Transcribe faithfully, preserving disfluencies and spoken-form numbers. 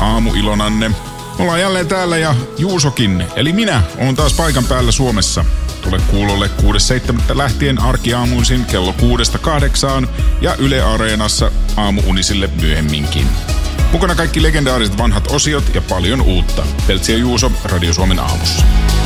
aamuilonanne. Ollaan jälleen täällä ja Juusokin, eli minä, oon taas paikan päällä Suomessa. Tule kuulolle kuudes seitsemättä lähtien arkiaamuisin kello kuudesta kahdeksaan ja Yle Areenassa aamuunisille myöhemminkin. Mukana kaikki legendaariset vanhat osiot ja paljon uutta. Peltsi ja Juuso Radio Suomen aamussa.